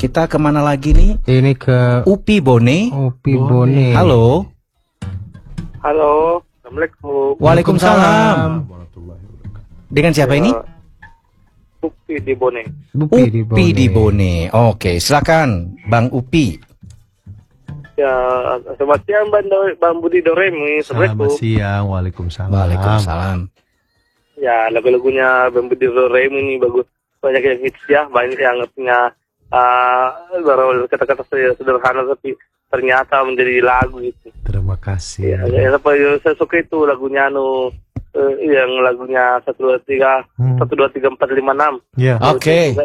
Kita kemana lagi nih? Ini ke Upi Bone. Upi Bone. Halo. Halo, Assalamualaikum. Waalaikumsalam. Dengan siapa ini? Upi di Bone. Upi di Bone. Oke, silakan Bang Upi. Ya, selamat siang Bang Budi Doremi. Selamat siang, waalaikumsalam. Waalaikumsalam. Ya, lagu-lagunya Bang Budi Doremi ini bagus. Banyak yang hits ya, banyak yang punya kata-kata sederhana tapi ternyata menjadi lagu gitu. Terima kasih. Ya, saya suka itu lagunya yang lagunya 1 2 3 1 2 3 4 5 6. Ya. Oke.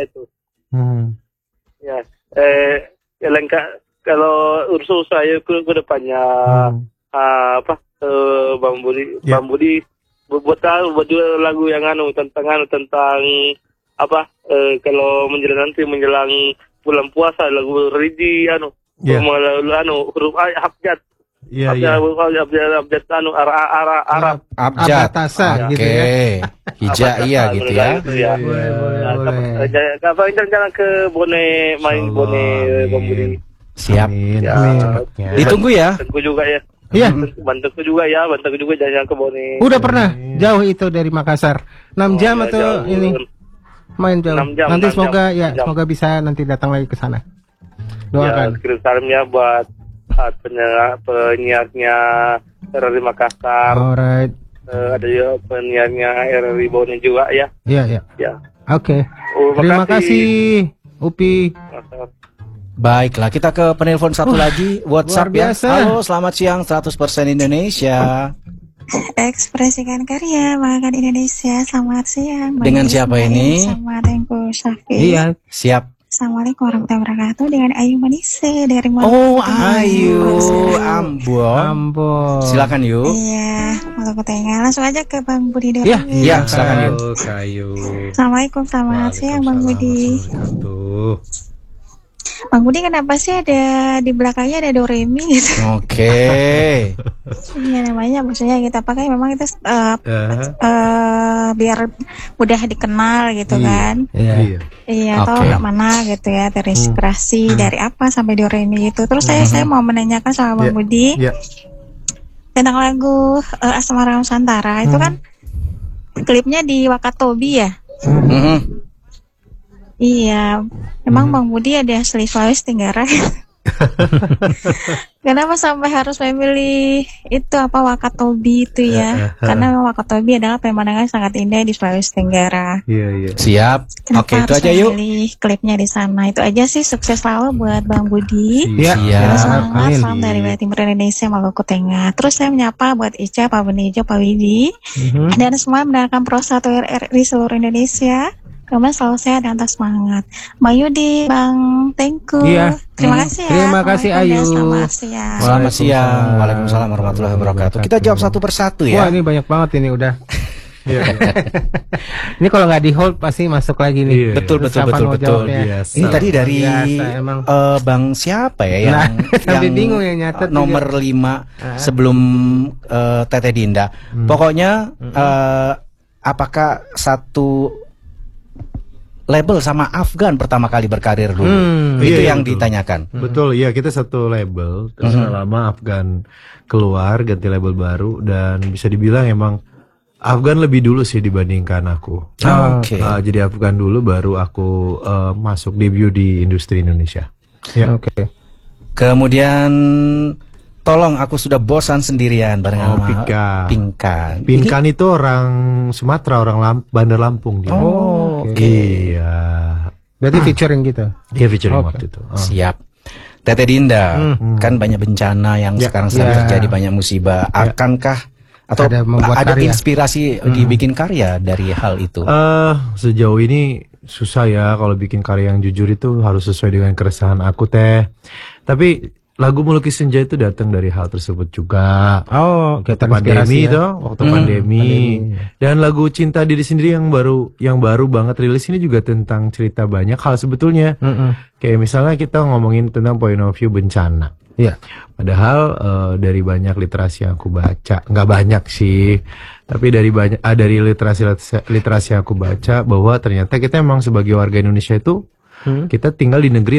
Ya, ya lengkap kalau urusan saya ke depannya Bang Budi, Ya. Bang Budi buat juga lagu yang tentang kalau menjelang bulan puasa lagu religi Ya. huruf abjad. Iya, Abjad Arab. Abjad. Tasa Oke. gitu ya. Hijaiyah gitu ya. Kapan jalan ke Bone main Bone Bang Budi. Siap. Amin. Ya. Amin. Cepatnya. Ditunggu ya. Bantuku juga ya. Iya. Bantuku juga jalan ke Bone. Udah pernah jauh itu dari Makassar. 6 jam ya, atau jauh. ini? Main jauh. 6 jam, Nanti 6 semoga jam, 6 jam. semoga bisa nanti datang lagi ke sana. Ya, Doakan. kirim salamnya buat penyiarnya RRI Makassar. Alright. Ada ya penyiarnya RRI Bone juga ya. Iya, iya. Ya. Oke. Oh, Terima kasih Upi. Baiklah, kita ke penelpon satu lagi. WhatsApp Luar ya. biasa. Halo, selamat siang 100% Indonesia. Ekspresikan karya makan Indonesia. Selamat siang. Dengan siapa ini? Sama Tengku Syafi. Iya. Siap. Assalamualaikum warahmatullahi wabarakatuh. Dengan Ayu Manise dari Maluku. Oh, Ayu Ambon. Ambon. Silakan yuk. Iya, Maluku Tengah. Langsung aja ke Bang Budi dulu. Iya. Iya, silakan yuk. Kayu. Assalamualaikum, selamat siang Bang Budi. Tuh. Bang Budi kenapa sih ada di belakangnya ada Doremi gitu? Oke. Iya namanya maksudnya kita pakai memang itu biar mudah dikenal gitu kan. Iya. Iya, Oke. atau nggak mana gitu ya, terinspirasi dari apa sampai Doremi itu. Terus saya mau menanyakan sama Bang Budi Iya. tentang lagu Asmara Nusantara itu kan klipnya di Wakatobi ya. Mhm. Iya, emang Bang Budi ada asli Sulawesi Tenggara. Kenapa sampai harus memilih itu Wakatobi itu ya? Karena memang Wakatobi adalah pemandangan sangat indah di Sulawesi Tenggara. Iya. Siap. Kenapa Oke, itu harus aja yuk. memilih klipnya di sana? Itu aja sih, sukses selalu buat Bang Budi. Iya. Dan Siap. semangat, Amin. salam dari wilayah timur Indonesia, Maluku Tengah. Terus saya menyapa buat Ica, Pak Benijo, Pak Widi, dan semua mendengarkan Pro 1 RRI seluruh Indonesia. Kemudian selalu sehat dan tetap semangat. Mbak Yudi, Bang Tengku. Iya. Terima kasih ya. Terima kasih, Assalamualaikum dan Ayu. Selamat siang. Selamat siang. Waalaikumsalam warahmatullahi wabarakatuh. Kita jawab satu persatu Wah, ya. ini banyak banget ini udah. Iya. Ini kalau nggak di hold pasti masuk lagi nih. Iya. Betul, Terus betul, kapan betul, mau betul. jawabnya? Biasa. Ini tadi dari Biasa, emang. Bang siapa ya yang Nah, sampai bingung yang nyatet nomor 5 sebelum Tete Dinda. Pokoknya apakah satu label sama Afgan pertama kali berkarir dulu? Itu Iya, yang betul. ditanyakan. Betul, ya kita satu label. Terus nggak lama Afgan keluar ganti label baru dan bisa dibilang emang Afgan lebih dulu sih dibandingkan aku. Oke. Jadi Afgan dulu baru aku masuk debut di industri Indonesia. Ya. Oke. Kemudian tolong aku sudah bosan sendirian bareng Oh, sama Pinkan. Pinkan. Pinkan itu orang Sumatara, orang Bandar Lampung dia. Oh, oke. Iya. Berarti featuring gitu. Dia featuring Oke. waktu itu. Siap. Tete Dinda, kan banyak bencana yang sekarang sedang terjadi, banyak musibah. Akankah atau Ada membuat ada karya. inspirasi dibikin karya dari hal itu? Sejauh ini susah ya kalau bikin karya yang jujur itu harus sesuai dengan keresahan aku teh. Tapi lagu Melukis Senja itu datang dari hal tersebut juga. Oh, Waktu kita pandemi itu, waktu pandemi. Dan lagu Cinta Diri Sendiri yang baru banget rilis ini juga tentang cerita banyak hal sebetulnya. Kayak misalnya kita ngomongin tentang point of view bencana. Iya. Padahal dari banyak literasi yang aku baca, nggak banyak sih, tapi dari literasi yang aku baca bahwa ternyata kita emang sebagai warga Indonesia itu kita tinggal di negeri